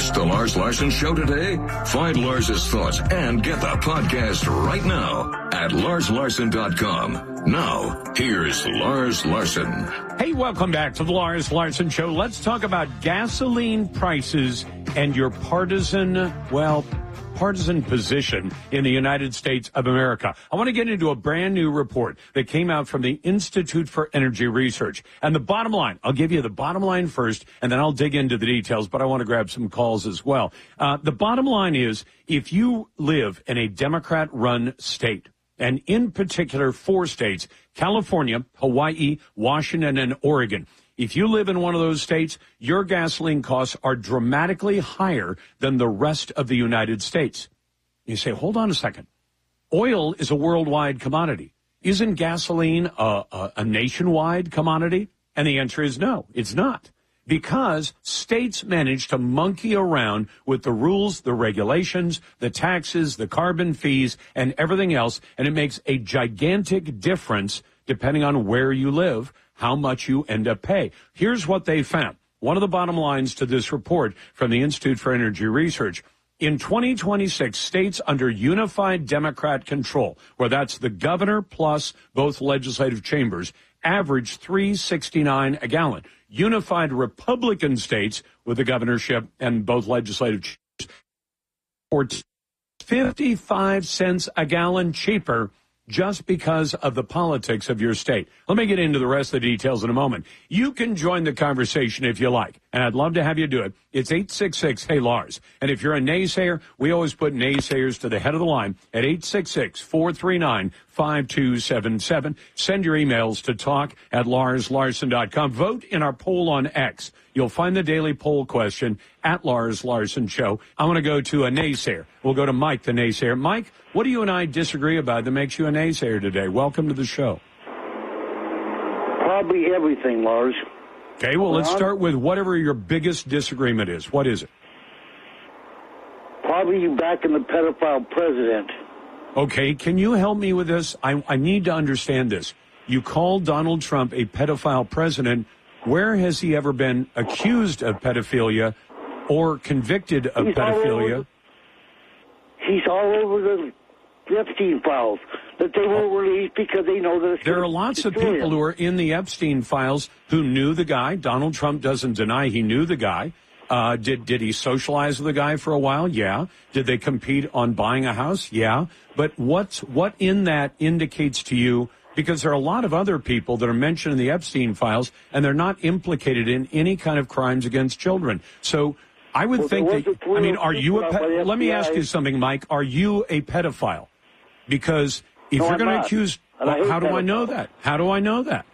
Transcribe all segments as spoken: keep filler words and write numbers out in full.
Missed the Lars Larson Show today? Find Lars's thoughts and get the podcast right now at lars larson dot com. Now, here's Lars Larson. Hey, welcome back to the Lars Larson Show. Let's talk about gasoline prices and your partisan, well, partisan position in the United States of America. I want to get into a brand new report that came out from the Institute for Energy Research. And the bottom line, I'll give you the bottom line first, and then I'll dig into the details, but I want to grab some calls as well. Uh, the bottom line is, if you live in a Democrat-run state, and in particular four states, California, Hawaii, Washington, and Oregon, if you live in one of those states, your gasoline costs are dramatically higher than the rest of the United States. You say, hold on a second. Oil is a worldwide commodity. Isn't gasoline a, a, a nationwide commodity? And the answer is no, it's not. Because states manage to monkey around with the rules, the regulations, the taxes, the carbon fees, and everything else, and it makes a gigantic difference depending on where you live, how much you end up pay. Here's what they found. One of the bottom lines to this report from the Institute for Energy Research. In twenty twenty-six, states under unified Democrat control, where that's the governor plus both legislative chambers, averaged three sixty-nine a gallon. Unified Republican states with the governorship and both legislative chambers, for fifty-five cents a gallon cheaper just because of the politics of your state. Let me get into the rest of the details in a moment. You can join the conversation if you like, and I'd love to have you do it. It's eight six six, hey, Lars. And if you're a naysayer, we always put naysayers to the head of the line at eight six six, four three nine, five two seven seven. Send your emails to talk at lars larson dot com. Vote in our poll on X. You'll find the daily poll question at Lars Larson Show. I want to go to a naysayer. We'll go to Mike, the naysayer. Mike, what do you and I disagree about that makes you a naysayer today? Welcome to the show. Probably everything, Lars. Okay, well, let's start with whatever your biggest disagreement is. What is it? Probably you backing the pedophile president. Okay, can you help me with this? I, I need to understand this. You called Donald Trump a pedophile president. Where has he ever been accused of pedophilia or convicted of he's pedophilia? All over, he's all over the Epstein files that they won't release because they know that there are lots of people who are in the Epstein files who knew the guy. Donald Trump doesn't deny he knew the guy. Uh, did did he socialize with the guy for a while? Yeah. Did they compete on buying a house? Yeah. But what's what in that indicates to you? Because there are a lot of other people that are mentioned in the Epstein files, and they're not implicated in any kind of crimes against children. So I would well, think that, I mean, are you a, pe- let me ask you something, Mike. Are you a pedophile? Because if no, you're going to not. accuse, well, how do pedophiles. I know that? How do I know that?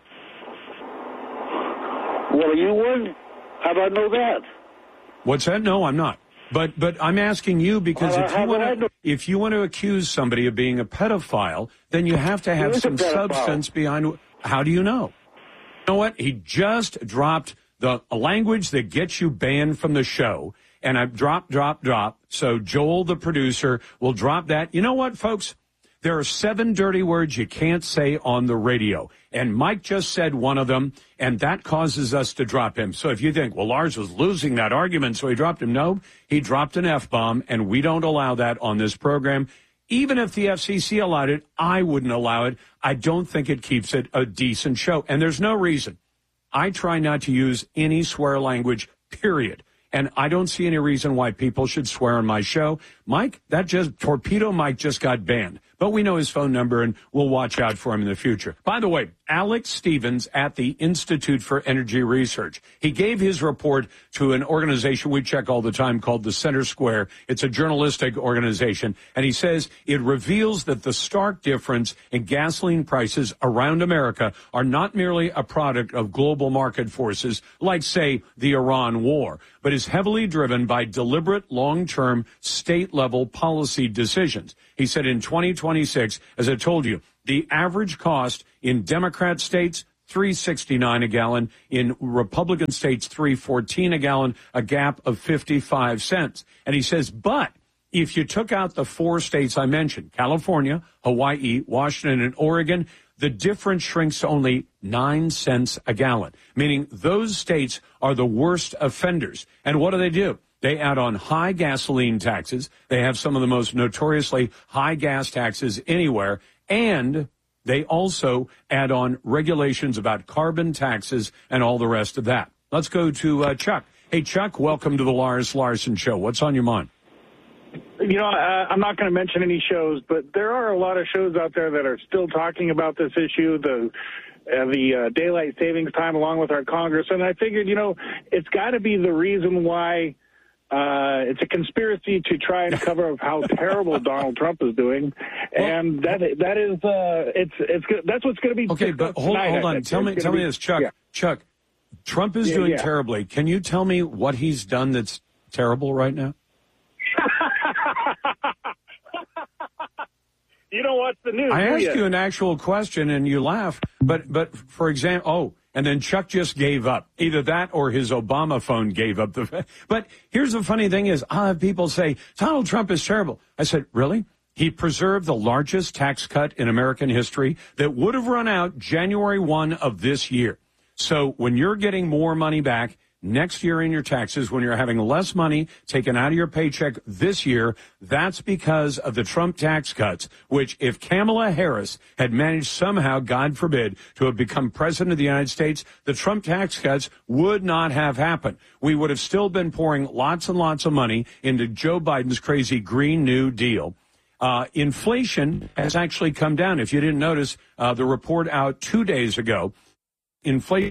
Well, you would? How do I know that? What's that? No, I'm not. But but I'm asking you because well, if you want to if you want to accuse somebody of being a pedophile, then you have to have some substance behind. How do you know? You know what? He just dropped the language that gets you banned from the show, and I've dropped, drop, drop. So Joel, the producer, will drop that. You know what, folks? There are seven dirty words you can't say on the radio. And Mike just said one of them, and that causes us to drop him. So if you think, well, Lars was losing that argument, so he dropped him. No, he dropped an F-bomb, and we don't allow that on this program. Even if the F C C allowed it, I wouldn't allow it. I don't think it keeps it a decent show. And there's no reason. I try not to use any swear language, period. And I don't see any reason why people should swear on my show. Mike, that just, Torpedo Mike just got banned. But we know his phone number, and we'll watch out for him in the future. By the way, Alex Stevens at the Institute for Energy Research. He gave his report to an organization we check all the time called the Center Square. It's a journalistic organization. And he says it reveals that the stark difference in gasoline prices around America are not merely a product of global market forces, like, say, the Iran war, but is heavily driven by deliberate, long-term, state-level policy decisions. He said in twenty twenty-six, as I told you, the average cost in Democrat states, three sixty-nine a gallon. In Republican states, three fourteen a gallon, a gap of fifty-five cents. And he says, but if you took out the four states I mentioned, California, Hawaii, Washington, and Oregon, the difference shrinks to only nine cents a gallon, meaning those states are the worst offenders. And what do they do? They add on high gasoline taxes. They have some of the most notoriously high gas taxes anywhere. And they also add on regulations about carbon taxes and all the rest of that. Let's go to uh, Chuck. Hey, Chuck, welcome to the Lars Larson Show. What's on your mind? You know, uh, I'm not going to mention any shows, but there are a lot of shows out there that are still talking about this issue, the uh, the uh, daylight savings time along with our Congress. And I figured, you know, it's got to be the reason why uh, it's a conspiracy to try and cover up how terrible Donald Trump is doing. And that that is, uh, it's it's that's what's going to be. Okay, but hold, tonight, hold on. Tell me, tell be, me this, Chuck. Yeah. Chuck, Trump is yeah, doing yeah. terribly. Can you tell me what he's done that's terrible right now? You don't watch the news. I asked you? you an actual question and you laugh. But, but for example, oh, and then Chuck just gave up. Either that or his Obama phone gave up. The. But here's the funny thing is, I'll have people say, Donald Trump is terrible. I said, really? He preserved the largest tax cut in American history that would have run out January first of this year. So when you're getting more money back next year in your taxes, when you're having less money taken out of your paycheck this year, that's because of the Trump tax cuts, which if Kamala Harris had managed somehow, God forbid, to have become president of the United States, the Trump tax cuts would not have happened. We would have still been pouring lots and lots of money into Joe Biden's crazy Green New Deal. Uh, inflation has actually come down. If you didn't notice, uh, the report out two days ago, inflation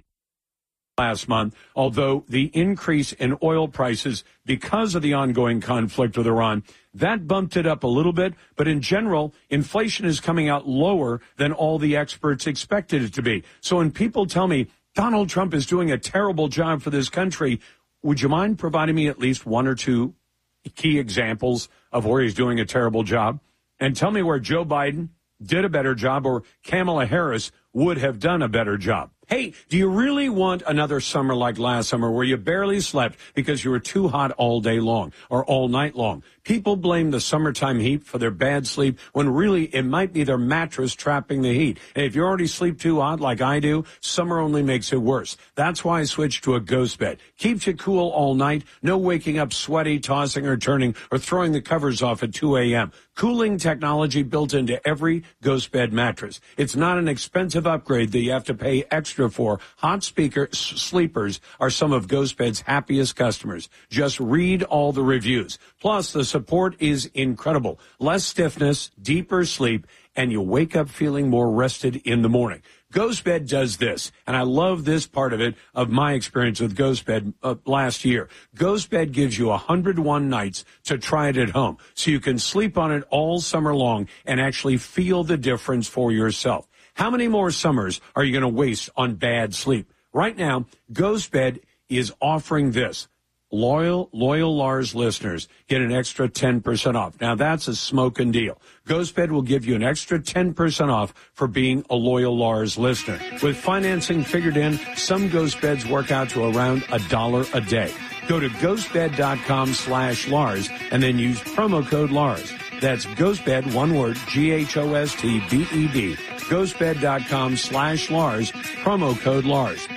last month, although the increase in oil prices because of the ongoing conflict with Iran, that bumped it up a little bit. But in general, inflation is coming out lower than all the experts expected it to be. So when people tell me Donald Trump is doing a terrible job for this country, would you mind providing me at least one or two key examples of where he's doing a terrible job? And tell me where Joe Biden did a better job or Kamala Harris would have done a better job. Hey, do you really want another summer like last summer where you barely slept because you were too hot all day long or all night long? People blame the summertime heat for their bad sleep when really it might be their mattress trapping the heat. And if you already sleep too hot like I do, summer only makes it worse. That's why I switched to a ghost bed. Keeps you cool all night. No waking up sweaty, tossing or turning, or throwing the covers off at two a.m. Cooling technology built into every ghost bed mattress. It's not an expensive upgrade that you have to pay extra for. Hot speaker sleepers are some of GhostBed's happiest customers. Just read all the reviews. Plus, the support is incredible. Less stiffness, deeper sleep, and you wake up feeling more rested in the morning. GhostBed does this, and I love this part of it, of my experience with GhostBed uh, last year. GhostBed gives you one hundred one nights to try it at home, so you can sleep on it all summer long and actually feel the difference for yourself. How many more summers are you going to waste on bad sleep? Right now, GhostBed is offering this. Loyal, loyal Lars listeners get an extra ten percent off. Now, that's a smoking deal. GhostBed will give you an extra ten percent off for being a loyal Lars listener. With financing figured in, some GhostBeds work out to around a dollar a day. Go to ghostbed.com slash Lars and then use promo code Lars. That's GhostBed, one word, G H O S T B E D. Ghostbed.com slash Lars, promo code Lars.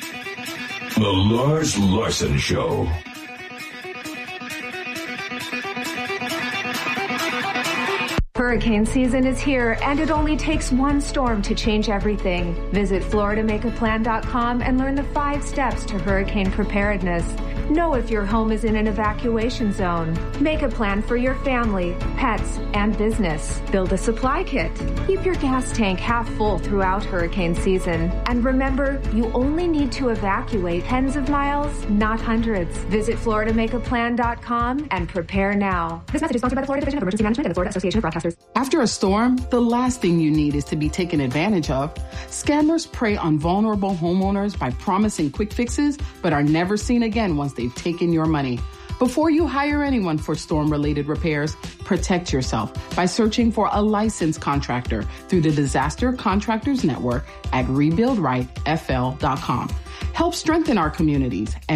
The Lars Larson Show. Hurricane season is here, and it only takes one storm to change everything. Visit Florida Make A Plan dot com and learn the five steps to hurricane preparedness. Know if your home is in an evacuation zone. Make a plan for your family, pets, and business. Build a supply kit. Keep your gas tank half full throughout hurricane season. And remember, you only need to evacuate tens of miles, not hundreds. Visit Florida Make A Plan dot com and prepare now. This message is sponsored by the Florida Division of Emergency Management and the Florida Association of Broadcasters. After a storm, the last thing you need is to be taken advantage of. Scammers prey on vulnerable homeowners by promising quick fixes, but are never seen again once they've taken your money. Before you hire anyone for storm-related repairs, protect yourself by searching for a licensed contractor through the Disaster Contractors Network at rebuild right F L dot com. Help strengthen our communities.